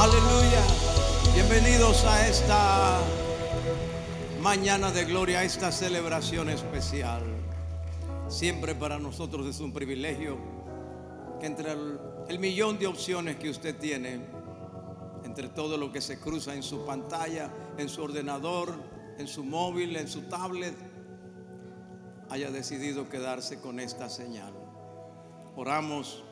Aleluya. Bienvenidos a esta mañana de gloria, a esta celebración especial. Siempre para nosotros es un privilegio que entre el millón de opciones que usted tiene, entre todo lo que se cruza en su pantalla, en su ordenador, en su móvil, en su tablet, haya decidido quedarse con esta señal. Oramos